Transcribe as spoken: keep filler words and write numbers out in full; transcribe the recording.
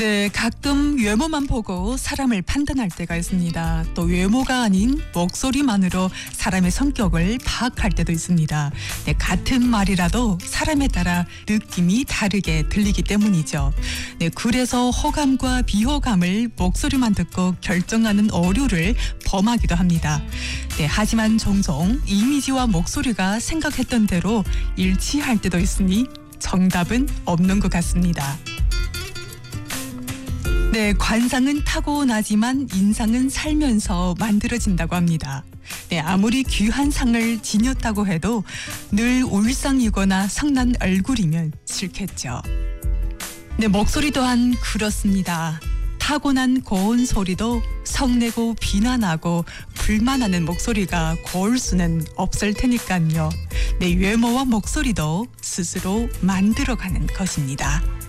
네, 가끔 외모만 보고 사람을 판단할 때가 있습니다. 또 외모가 아닌 목소리만으로 사람의 성격을 파악할 때도 있습니다. 네, 같은 말이라도 사람에 따라 느낌이 다르게 들리기 때문이죠. 네, 그래서 호감과 비호감을 목소리만 듣고 결정하는 오류를 범하기도 합니다. 네, 하지만 종종 이미지와 목소리가 생각했던 대로 일치할 때도 있으니 정답은 없는 것 같습니다. 네, 관상은 타고나지만 인상은 살면서 만들어진다고 합니다. 네, 아무리 귀한 상을 지녔다고 해도 늘 울상이거나 성난 얼굴이면 싫겠죠. 네, 목소리 또한 그렇습니다. 타고난 고운 소리도 성내고 비난하고 불만하는 목소리가 고울 수는 없을 테니까요. 네, 외모와 목소리도 스스로 만들어가는 것입니다.